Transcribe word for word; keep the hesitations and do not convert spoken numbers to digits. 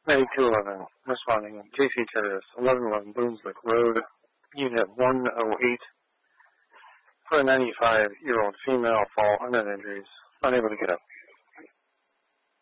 ninety-two eleven, responding. J C Terrace, eleven eleven Bloomswick Road, Unit one oh eight. For a ninety-five-year-old female, fall unknown injuries, unable to get up.